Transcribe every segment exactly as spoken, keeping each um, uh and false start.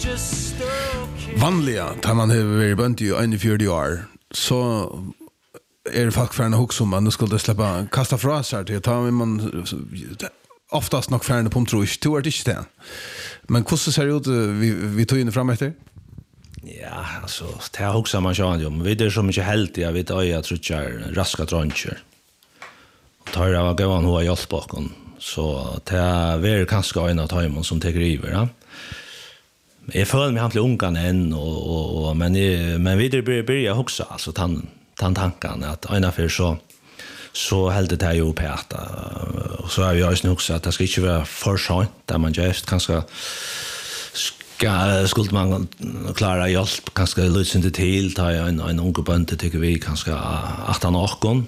Vanliga, tar man har varit i tjugoett år, så är det folk färna också om man nu skulle släppa kasta fraser till ta man oftast nog färna på tror jag tror det inte det. Men hur ser det ut vi vi tog in fram efter? Ja, alltså det har också man kör ju, men vi är så mycket helt jag vet jag tror jag raska drancher. Och tar jag gå an hur jag bakom så det är väl kanske en av timon som tar över, ja. Jag följer mig hamnligt ungan än och, och, och men jag, men vidare börjar börja också alltså tan tan tanken att ena för så så helt det här ju på att och så är vi också också att det ska inte vara för sent där man just kanske ska skulle man klara hjälp kanske lite inte till ta en en ung bönte tycker vi kanske arton år.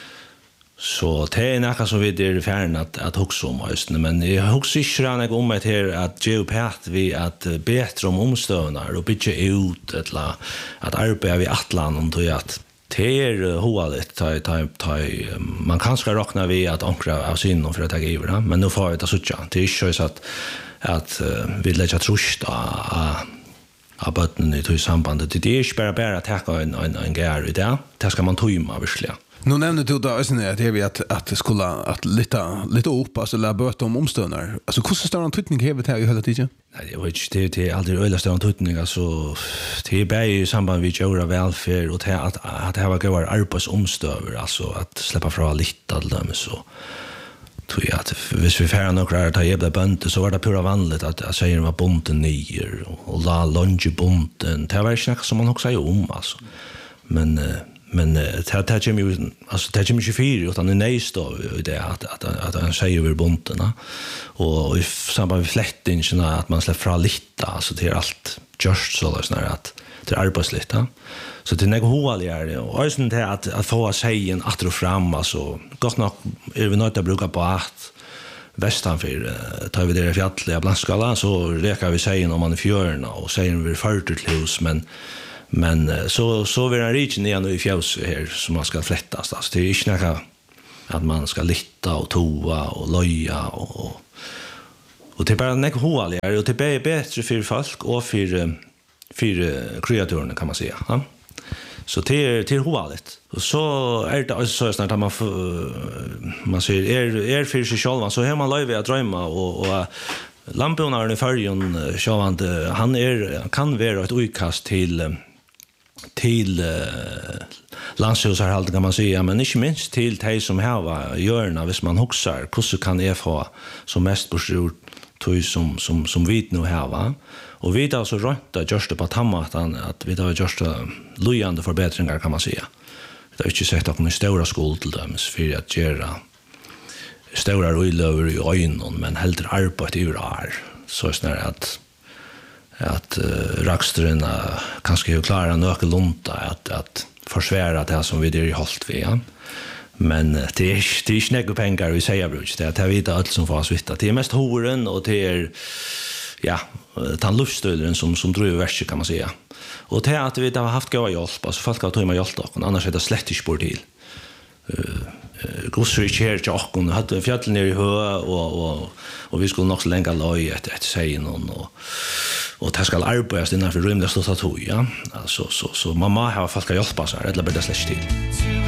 Så det är något som vi är färden att, att huxa om just, men jag huxar inte om att här att ge upp här vi att bättre om omstövnar och bygga ut eller att arbeta vid atlan om det att det är hålligt ta, ta, ta, man kan ska räkna vi att ankra av synen för att ta giver, men nu får vi det så tjocka. Det är inte så att, att vi lägger trust av av bötten i sambandet. Det är inte bara bara att ta en, en, en gär i det. Det ska man tömma verkligen. Nu nämnde du då att det är vi att att det skulle att lite lite upp alltså la böta om omstövnar. Alltså hur stor en tutning har vi här i hela tiden? Nej, jag vet inte, det är aldrig ölla stor tutning alltså det är bara i samband med göra välfärd och det att att det har gått arbetsomstöver alltså att släppa fra lite all dem så tror jag att hvis vi färra några att ta jävla bönte så var det pura vanligt att jag säger var bonten nyer och la lunge bonten. Det var inte som man också säger om alltså. Men men det här tar ju alltså det tar ju fyra utan det näst då det att att att han säger över bonterna och i samband med flättingen att man släpper fra lite alltså det är allt just så där snarare att det är arbetslita. Så det är något håligare och just det att att få sig en att fram alltså gott nog är vi nöjda att bruka på att västanför tar vi det i fjället blandskala så rekar vi sägen om man är fjörna och sägen vi fyrtio till hus men men så så vill en region igen i fjälls här som man ska flättas alltså det är inte något att man ska litta och toa och loja och och det är bara något håligare och det är bättre för folk och för för kreatörerna kan man säga ja. Så det är till håligt. Och så är det så snart man man säger är är för sig själv så har man löjve att drömma och och lamporna i färgen sjövande han är kan vara ett utkast till till uh, landshusarhalt kan man säga men inte minst till de som har görna hvis man huxar hur så kan det få som mest bort tog som som som vet nu här va och vi då så rätta just på tammatan att vi då just lojande förbättringar kan man säga. Det är inte sagt att man stora skuld till dem för att göra stora rullöver i ögonen men helt arbete ur är så snarare att att uh, rakstren uh, kanske ju klara några lunta att att försvära det som vi det i halt vi ja. Men uh, det är det är snägga pengar vi säger bruk det att vi vet allt som får svitta det är mest horen och det är ja tan luftstöden som som dröjer värst kan man säga. Och det att vi har haft goda hjälp alltså folk har tagit hjälp och annars är det slett inte spår till. Grocery chair och hon hade fjällen ner i hö och och och vi skulle nog så länge loj ett ett säga någon och och det ska arbetas innanför rymden så att ja alltså så så mamma har folk hjälpa så här eller blir det slett till.